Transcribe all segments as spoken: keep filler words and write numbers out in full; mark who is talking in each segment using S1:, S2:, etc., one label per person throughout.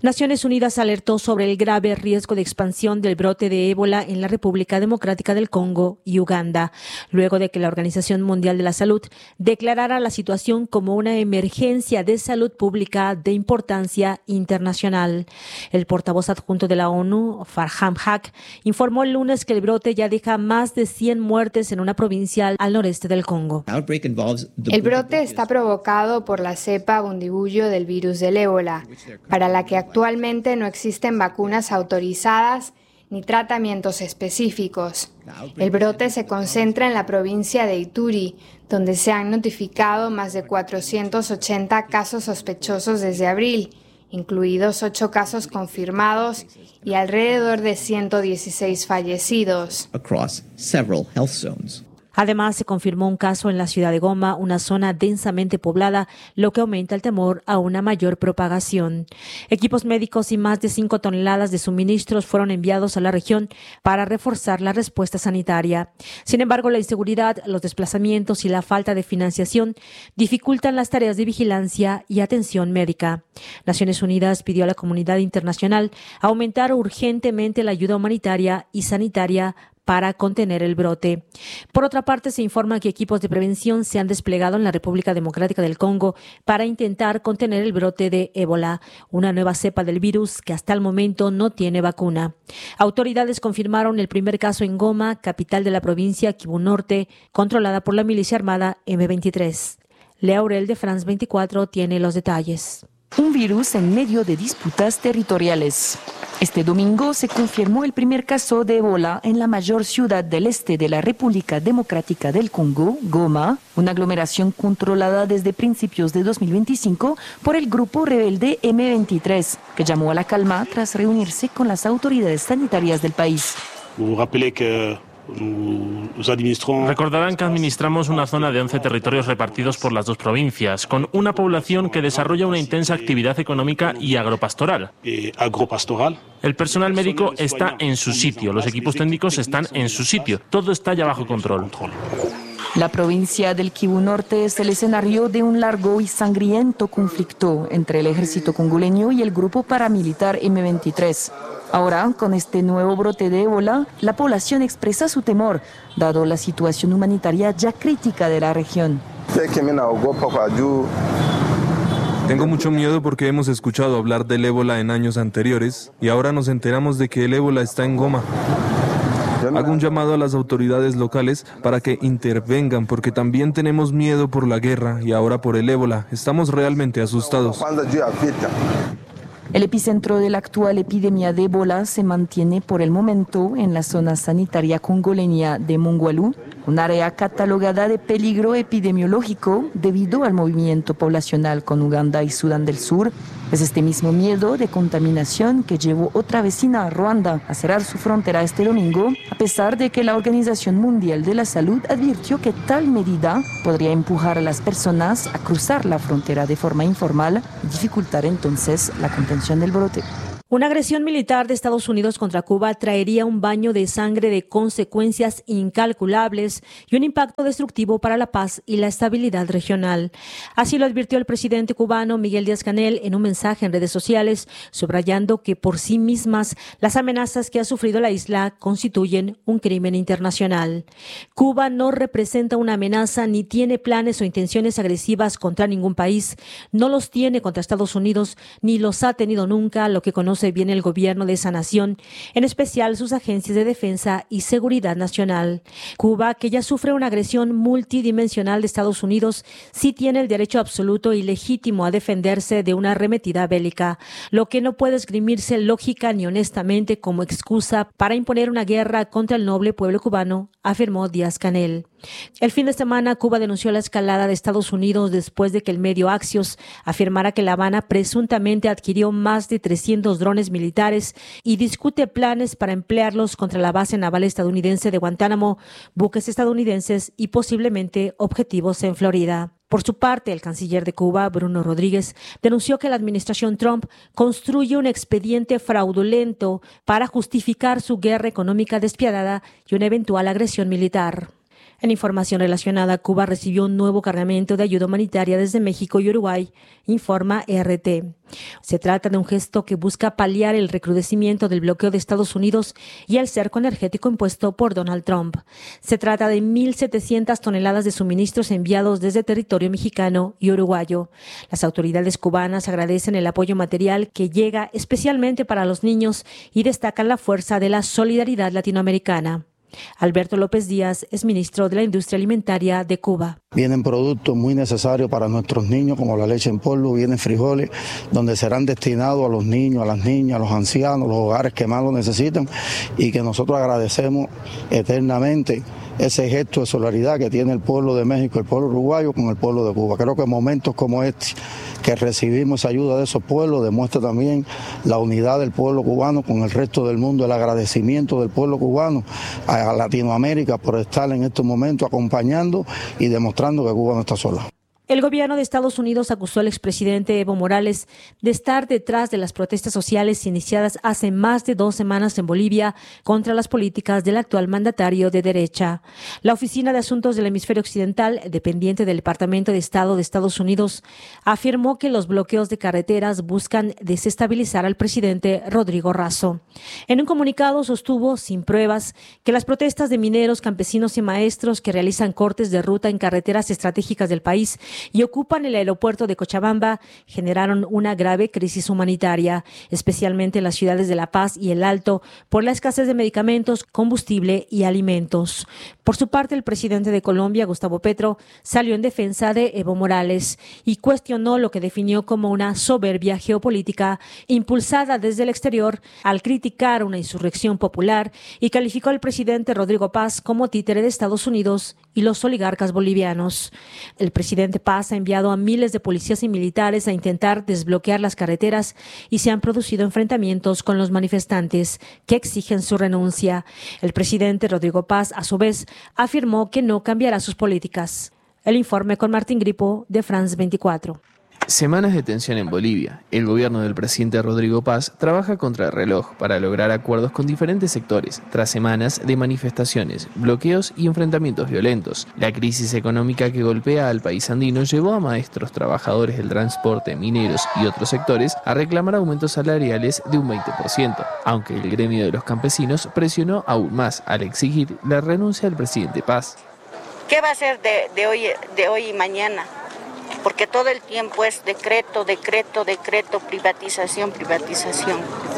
S1: Naciones Unidas alertó sobre el grave riesgo de expansión del brote de ébola en la República Democrática del Congo y Uganda, luego de que la Organización Mundial de la Salud declarara la situación como una emergencia de salud pública de importancia internacional. El portavoz adjunto de la ONU, Farhan Haq, informó el lunes que el brote ya deja más de cien muertes en una provincia al noreste del Congo.
S2: El brote está provocado por la cepa bundibugyo del virus del ébola, para la que actualmente no existen vacunas autorizadas ni tratamientos específicos. El brote se concentra en la provincia de Ituri, donde se han notificado más de cuatrocientos ochenta casos sospechosos desde abril, incluidos ocho casos confirmados y alrededor de ciento dieciséis fallecidos.
S1: Además, se confirmó un caso en la ciudad de Goma, una zona densamente poblada, lo que aumenta el temor a una mayor propagación. Equipos médicos y más de cinco toneladas de suministros fueron enviados a la región para reforzar la respuesta sanitaria. Sin embargo, la inseguridad, los desplazamientos y la falta de financiación dificultan las tareas de vigilancia y atención médica. Naciones Unidas pidió a la comunidad internacional aumentar urgentemente la ayuda humanitaria y sanitaria para contener el brote. Por otra parte, se informa que equipos de prevención se han desplegado en la República Democrática del Congo para intentar contener el brote de ébola, una nueva cepa del virus que hasta el momento no tiene vacuna. Autoridades confirmaron el primer caso en Goma, capital de la provincia Kivu Norte, controlada por la milicia armada eme veintitrés. Lea Aurel de France veinticuatro tiene los detalles.
S3: Un virus en medio de disputas territoriales. Este domingo se confirmó el primer caso de ébola en la mayor ciudad del este de la República Democrática del Congo, Goma, una aglomeración controlada desde principios de dos mil veinticinco por el grupo rebelde eme veintitrés, que llamó a la calma tras reunirse con las autoridades sanitarias del país.
S4: Recordarán que administramos una zona de once territorios repartidos por las dos provincias, con una población que desarrolla una intensa actividad económica y agropastoral. El personal médico está en su sitio, los equipos técnicos están en su sitio, todo está ya bajo control.
S3: La provincia del Kivu Norte es el escenario de un largo y sangriento conflicto entre el ejército congoleño y el grupo paramilitar eme veintitrés. Ahora, con este nuevo brote de ébola, la población expresa su temor, dado la situación humanitaria ya crítica de la región.
S5: Tengo mucho miedo porque hemos escuchado hablar del ébola en años anteriores y ahora nos enteramos de que el ébola está en Goma. Hago un llamado a las autoridades locales para que intervengan porque también tenemos miedo por la guerra y ahora por el ébola. Estamos realmente asustados.
S3: El epicentro de la actual epidemia de ébola se mantiene por el momento en la zona sanitaria congoleña de Mongwalu, un área catalogada de peligro epidemiológico debido al movimiento poblacional con Uganda y Sudán del Sur. Es este mismo miedo de contaminación que llevó otra vecina, Ruanda, a cerrar su frontera este domingo, a pesar de que la Organización Mundial de la Salud advirtió que tal medida podría empujar a las personas a cruzar la frontera de forma informal y dificultar entonces la contención del brote.
S1: Una agresión militar de Estados Unidos contra Cuba traería un baño de sangre de consecuencias incalculables y un impacto destructivo para la paz y la estabilidad regional. Así lo advirtió el presidente cubano Miguel Díaz-Canel en un mensaje en redes sociales, subrayando que por sí mismas las amenazas que ha sufrido la isla constituyen un crimen internacional. Cuba no representa una amenaza ni tiene planes o intenciones agresivas contra ningún país, no los tiene contra Estados Unidos ni los ha tenido nunca, lo que conoce bien el gobierno de esa nación, en especial sus agencias de defensa y seguridad nacional. Cuba, que ya sufre una agresión multidimensional de Estados Unidos, sí tiene el derecho absoluto y legítimo a defenderse de una arremetida bélica, lo que no puede esgrimirse lógica ni honestamente como excusa para imponer una guerra contra el noble pueblo cubano, afirmó Díaz-Canel. El fin de semana, Cuba denunció la escalada de Estados Unidos después de que el medio Axios afirmara que La Habana presuntamente adquirió más de trescientos drones militares y discute planes para emplearlos contra la base naval estadounidense de Guantánamo, buques estadounidenses y posiblemente objetivos en Florida. Por su parte, el canciller de Cuba, Bruno Rodríguez, denunció que la administración Trump construye un expediente fraudulento para justificar su guerra económica despiadada y una eventual agresión militar. En información relacionada, Cuba recibió un nuevo cargamento de ayuda humanitaria desde México y Uruguay, informa R T. Se trata de un gesto que busca paliar el recrudecimiento del bloqueo de Estados Unidos y el cerco energético impuesto por Donald Trump. Se trata de mil setecientas toneladas de suministros enviados desde territorio mexicano y uruguayo. Las autoridades cubanas agradecen el apoyo material que llega especialmente para los niños y destacan la fuerza de la solidaridad latinoamericana. Alberto López Díaz es ministro de la Industria Alimentaria de Cuba.
S6: Vienen productos muy necesarios para nuestros niños, como la leche en polvo, vienen frijoles, donde serán destinados a los niños, a las niñas, a los ancianos, los hogares que más lo necesitan, y que nosotros agradecemos eternamente ese gesto de solidaridad que tiene el pueblo de México, el pueblo uruguayo con el pueblo de Cuba. Creo que en momentos como este, que recibimos ayuda de esos pueblos, demuestra también la unidad del pueblo cubano con el resto del mundo, el agradecimiento del pueblo cubano a Latinoamérica por estar en estos momentos acompañando y demostrando que Cuba no está sola.
S1: El gobierno de Estados Unidos acusó al expresidente Evo Morales de estar detrás de las protestas sociales iniciadas hace más de dos semanas en Bolivia contra las políticas del actual mandatario de derecha. La Oficina de Asuntos del Hemisferio Occidental, dependiente del Departamento de Estado de Estados Unidos, afirmó que los bloqueos de carreteras buscan desestabilizar al presidente Rodrigo Razo. En un comunicado sostuvo, sin pruebas, que las protestas de mineros, campesinos y maestros que realizan cortes de ruta en carreteras estratégicas del país y ocupan el aeropuerto de Cochabamba generaron una grave crisis humanitaria, especialmente en las ciudades de La Paz y El Alto, por la escasez de medicamentos, combustible y alimentos. Por su parte, el presidente de Colombia, Gustavo Petro, salió en defensa de Evo Morales y cuestionó lo que definió como una soberbia geopolítica impulsada desde el exterior al criticar una insurrección popular y calificó al presidente Rodrigo Paz como títere de Estados Unidos y los oligarcas bolivianos. El presidente Paz ha enviado a miles de policías y militares a intentar desbloquear las carreteras y se han producido enfrentamientos con los manifestantes que exigen su renuncia. El presidente Rodrigo Paz, a su vez, afirmó que no cambiará sus políticas. El informe con Martín Gripo de France veinticuatro.
S7: Semanas de tensión en Bolivia. El gobierno del presidente Rodrigo Paz trabaja contra el reloj para lograr acuerdos con diferentes sectores, tras semanas de manifestaciones, bloqueos y enfrentamientos violentos. La crisis económica que golpea al país andino llevó a maestros, trabajadores del transporte, mineros y otros sectores a reclamar aumentos salariales de un veinte por ciento, aunque el gremio de los campesinos presionó aún más al exigir la renuncia del presidente Paz.
S8: ¿Qué va a hacer de, de, hoy, de hoy y mañana? Porque todo el tiempo es decreto, decreto, decreto, privatización, privatización.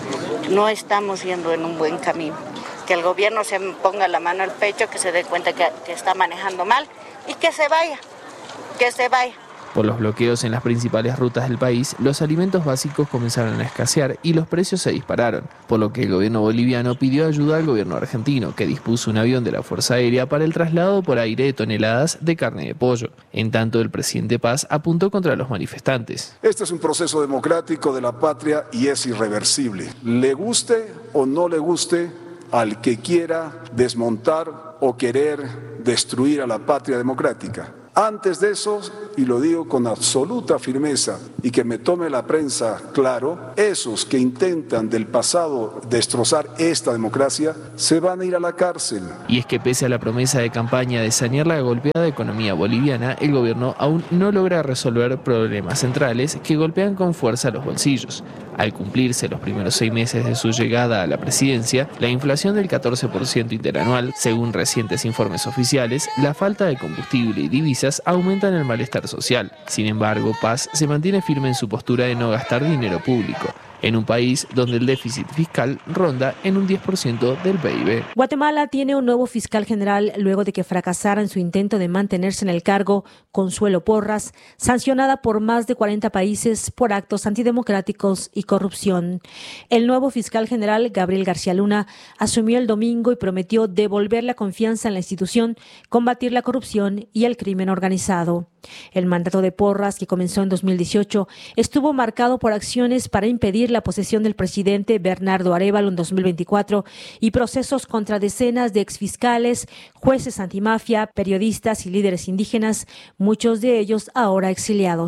S8: No estamos yendo en un buen camino. Que el gobierno se ponga la mano al pecho, que se dé cuenta que, que está manejando mal y que se vaya, que se vaya.
S7: Por los bloqueos en las principales rutas del país, los alimentos básicos comenzaron a escasear y los precios se dispararon, por lo que el gobierno boliviano pidió ayuda al gobierno argentino, que dispuso un avión de la Fuerza Aérea para el traslado por aire de toneladas de carne de pollo. En tanto, el presidente Paz apuntó contra los manifestantes.
S9: Este es un proceso democrático de la patria y es irreversible. Le guste o no le guste al que quiera desmontar o querer destruir a la patria democrática. Antes de eso, y lo digo con absoluta firmeza y que me tome la prensa claro, esos que intentan del pasado destrozar esta democracia se van a ir a la cárcel.
S7: Y es que pese a la promesa de campaña de sanear la golpeada economía boliviana, el gobierno aún no logra resolver problemas centrales que golpean con fuerza los bolsillos. Al cumplirse los primeros seis meses de su llegada a la presidencia, la inflación del catorce por ciento interanual, según recientes informes oficiales, la falta de combustible y divisas aumentan el malestar social. Sin embargo, Paz se mantiene firme en su postura de no gastar dinero público, en un país donde el déficit fiscal ronda en un diez por ciento del P I B.
S1: Guatemala tiene un nuevo fiscal general luego de que fracasara en su intento de mantenerse en el cargo Consuelo Porras, sancionada por más de cuarenta países por actos antidemocráticos y corrupción. El nuevo fiscal general, Gabriel García Luna, asumió el domingo y prometió devolver la confianza en la institución, combatir la corrupción y el crimen organizado. El mandato de Porras, que comenzó en dos mil dieciocho, estuvo marcado por acciones para impedir la posesión del presidente Bernardo Arévalo en dos mil veinticuatro y procesos contra decenas de exfiscales, jueces antimafia, periodistas y líderes indígenas, muchos de ellos ahora exiliados.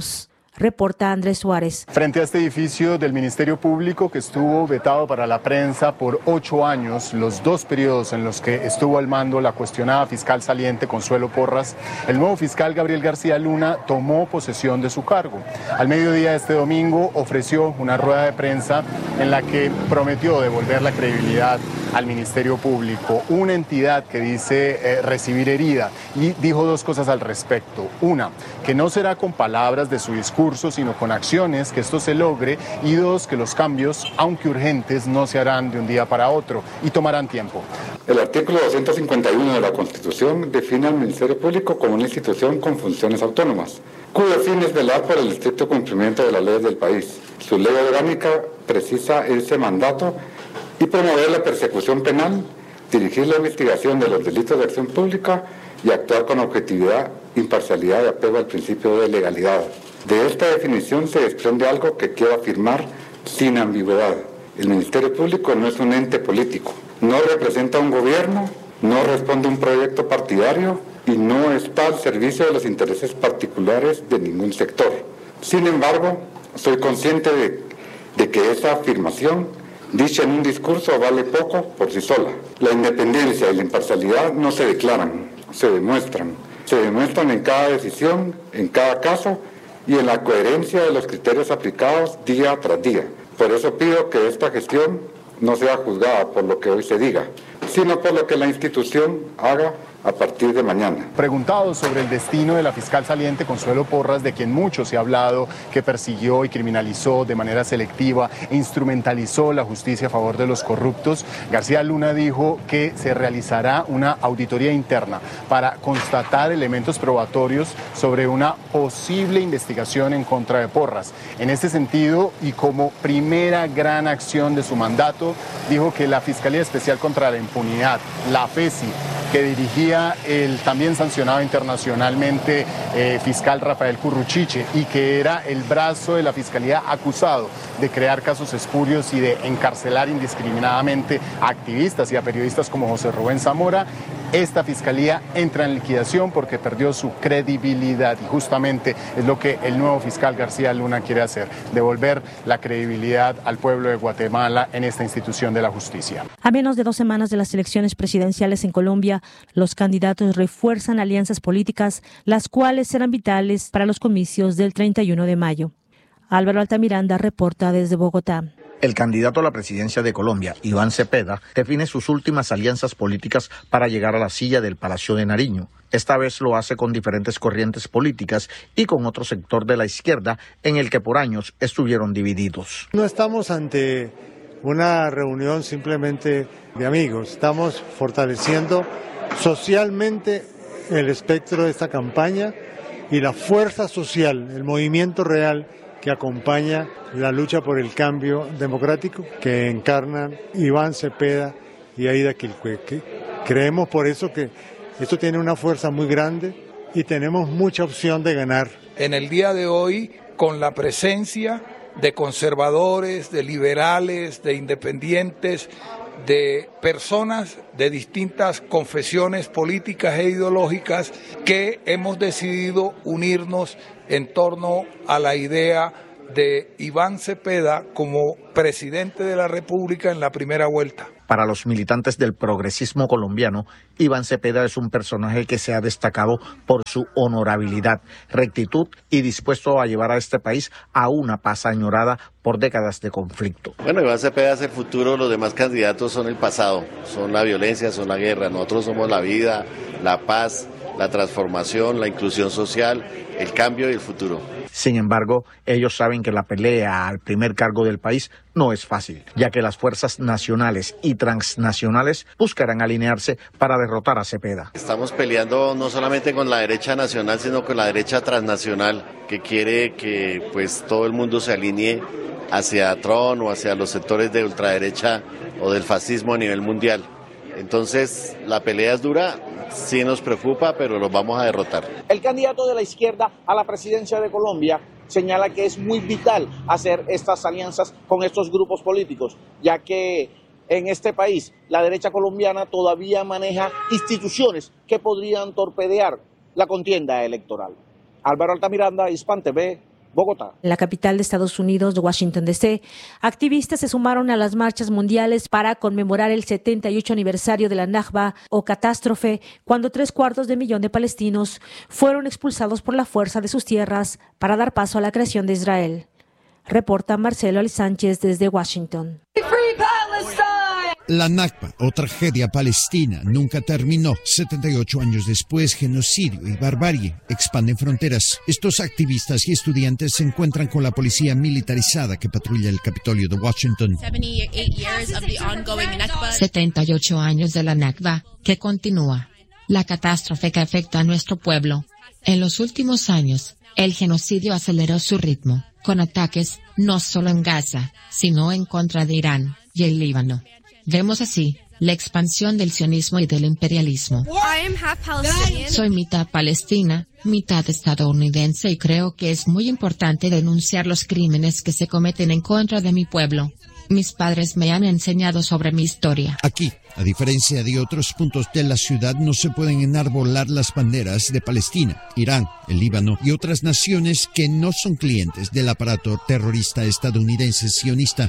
S1: Reporta Andrés Suárez.
S10: Frente a este edificio del Ministerio Público, que estuvo vetado para la prensa por ocho años, los dos periodos en los que estuvo al mando la cuestionada fiscal saliente Consuelo Porras, el nuevo fiscal Gabriel García Luna tomó posesión de su cargo. Al mediodía de este domingo ofreció una rueda de prensa en la que prometió devolver la credibilidad al Ministerio Público, una entidad que dice eh, recibir herida, y dijo dos cosas al respecto. Una, que no será con palabras de su discurso, sino con acciones que esto se logre, y dos, que los cambios, aunque urgentes, no se harán de un día para otro y tomarán tiempo.
S11: El artículo doscientos cincuenta y uno de la Constitución define al Ministerio Público como una institución con funciones autónomas, cuyo fin es velar por el estricto cumplimiento de las leyes del país. Su ley orgánica precisa ese mandato y promover la persecución penal, dirigir la investigación de los delitos de acción pública y actuar con objetividad, imparcialidad y apego al principio de legalidad. De esta definición se desprende algo que quiero afirmar sin ambigüedad. El Ministerio Público no es un ente político, no representa un gobierno, no responde a un proyecto partidario y no está al servicio de los intereses particulares de ningún sector. Sin embargo, soy consciente de, de que esa afirmación dicha en un discurso vale poco por sí sola. La independencia y la imparcialidad no se declaran, se demuestran. Se demuestran en cada decisión, en cada caso y en la coherencia de los criterios aplicados día tras día. Por eso pido que esta gestión no sea juzgada por lo que hoy se diga, sino por lo que la institución haga a partir de mañana.
S10: Preguntado sobre el destino de la fiscal saliente Consuelo Porras, de quien mucho se ha hablado, que persiguió y criminalizó de manera selectiva e instrumentalizó la justicia a favor de los corruptos, García Luna dijo que se realizará una auditoría interna para constatar elementos probatorios sobre una posible investigación en contra de Porras. En este sentido, y como primera gran acción de su mandato, dijo que la Fiscalía Especial contra la Impunidad, la FESI, que dirigía el también sancionado internacionalmente eh, fiscal Rafael Curruchiche, y que era el brazo de la Fiscalía acusado de crear casos espurios y de encarcelar indiscriminadamente a activistas y a periodistas como José Rubén Zamora, esta Fiscalía entra en liquidación porque perdió su credibilidad, y justamente es lo que el nuevo fiscal García Luna quiere hacer, devolver la credibilidad al pueblo de Guatemala en esta institución de la justicia.
S1: A menos de dos semanas de las elecciones presidenciales en Colombia, los candidatos refuerzan alianzas políticas, las cuales serán vitales para los comicios del treinta y uno de mayo. Álvaro Altamiranda reporta desde Bogotá.
S12: El candidato a la presidencia de Colombia, Iván Cepeda, define sus últimas alianzas políticas para llegar a la silla del Palacio de Nariño. Esta vez lo hace con diferentes corrientes políticas y con otro sector de la izquierda en el que por años estuvieron divididos.
S13: No estamos ante una reunión simplemente de amigos, estamos fortaleciendo socialmente el espectro de esta campaña y la fuerza social, el movimiento real que acompaña la lucha por el cambio democrático que encarnan Iván Cepeda y Aida Quilcueque. Creemos por eso que esto tiene una fuerza muy grande y tenemos mucha opción de ganar.
S14: En el día de hoy, con la presencia de conservadores, de liberales, de independientes, de personas de distintas confesiones políticas e ideológicas, que hemos decidido unirnos en torno a la idea de Iván Cepeda como presidente de la República en la primera vuelta.
S12: Para los militantes del progresismo colombiano, Iván Cepeda es un personaje que se ha destacado por su honorabilidad, rectitud y dispuesto a llevar a este país a una paz añorada por décadas de conflicto.
S15: Bueno, Iván Cepeda es el futuro, los demás candidatos son el pasado, son la violencia, son la guerra, nosotros somos la vida, la paz, la transformación, la inclusión social, el cambio y el futuro.
S12: Sin embargo, ellos saben que la pelea al primer cargo del país no es fácil, ya que las fuerzas nacionales y transnacionales buscarán alinearse para derrotar a Cepeda.
S15: Estamos peleando no solamente con la derecha nacional, sino con la derecha transnacional, que quiere que pues todo el mundo se alinee hacia Trump o hacia los sectores de ultraderecha o del fascismo a nivel mundial. Entonces, la pelea es dura, sí nos preocupa, pero los vamos a derrotar.
S16: El candidato de la izquierda a la presidencia de Colombia señala que es muy vital hacer estas alianzas con estos grupos políticos, ya que en este país la derecha colombiana todavía maneja instituciones que podrían torpedear la contienda electoral. Álvaro Altamiranda, Hispan T V, Bogotá.
S1: En la capital de Estados Unidos, Washington, D C, activistas se sumaron a las marchas mundiales para conmemorar el setenta y ocho aniversario de la Nakba o catástrofe, cuando tres cuartos de millón de palestinos fueron expulsados por la fuerza de sus tierras para dar paso a la creación de Israel. Reporta Marcelo Ali Sánchez desde Washington.
S17: La Nakba, o tragedia palestina, nunca terminó. setenta y ocho años después, genocidio y barbarie expanden fronteras. Estos activistas y estudiantes se encuentran con la policía militarizada que patrulla el Capitolio de Washington.
S18: setenta y ocho años de la Nakba, que continúa. La catástrofe que afecta a nuestro pueblo. En los últimos años, el genocidio aceleró su ritmo, con ataques no solo en Gaza, sino en contra de Irán y el Líbano. Vemos así la expansión del sionismo y del imperialismo. Soy mitad palestina, mitad estadounidense y creo que es muy importante denunciar los crímenes que se cometen en contra de mi pueblo. Mis padres me han enseñado sobre mi historia.
S17: Aquí, a diferencia de otros puntos de la ciudad, no se pueden enarbolar las banderas de Palestina, Irán, el Líbano y otras naciones que no son clientes del aparato terrorista estadounidense sionista.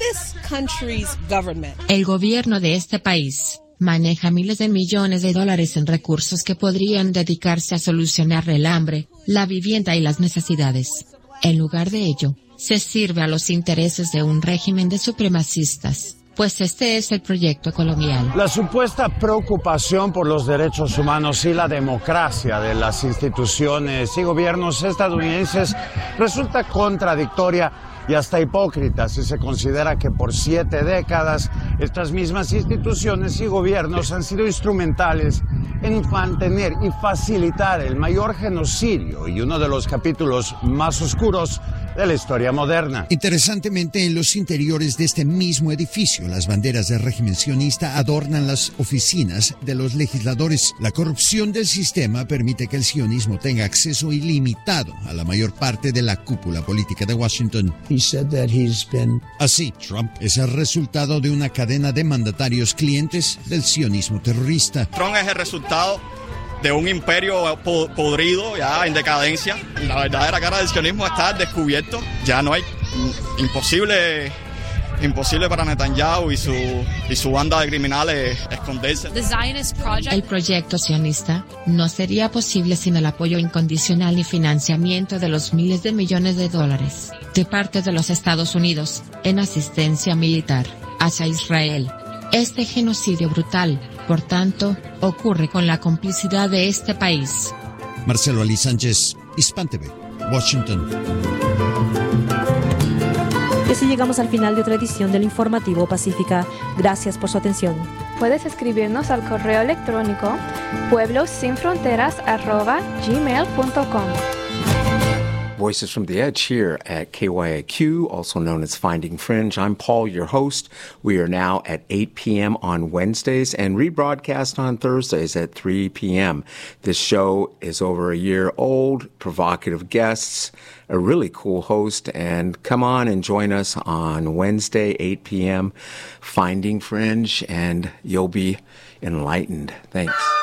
S18: El gobierno de este país maneja miles de millones de dólares en recursos que podrían dedicarse a solucionar el hambre, la vivienda y las necesidades. En lugar de ello, se sirve a los intereses de un régimen de supremacistas, pues este es el proyecto colonial.
S19: La supuesta preocupación por los derechos humanos y la democracia de las instituciones y gobiernos estadounidenses resulta contradictoria y hasta hipócrita si se considera que por siete décadas estas mismas instituciones y gobiernos han sido instrumentales en mantener y facilitar el mayor genocidio y uno de los capítulos más oscuros de la historia moderna.
S17: Interesantemente, en los interiores de este mismo edificio, las banderas del régimen sionista adornan las oficinas de los legisladores. La corrupción del sistema permite que el sionismo tenga acceso ilimitado a la mayor parte de la cúpula política de Washington. Así, Trump es el resultado de una cadena de mandatarios clientes del sionismo terrorista.
S20: Trump es el resultado de un imperio podrido, ya en decadencia. La verdadera cara del sionismo está descubierto. Ya no hay, imposible, imposible para Netanyahu y su, y su banda de criminales esconderse.
S18: El proyecto sionista no sería posible sin el apoyo incondicional y financiamiento de los miles de millones de dólares de parte de los Estados Unidos en asistencia militar hacia Israel. Este genocidio brutal, por tanto, ocurre con la complicidad de este país.
S17: Marcelo Ali Sánchez, Hispan T V, Washington.
S1: Y así llegamos al final de otra edición del Informativo Pacífica. Gracias por su atención.
S2: Puedes escribirnos al correo electrónico pueblosinfronteras arroba gmail punto com.
S21: Voices from the Edge here at K Y A Q, also known as Finding Fringe. I'm Paul, your host. We are now at eight p.m. on Wednesdays and rebroadcast on Thursdays at three p.m. This show is over a year old, provocative guests, a really cool host, and come on and join us on Wednesday, eight p.m., Finding Fringe, and you'll be enlightened. Thanks.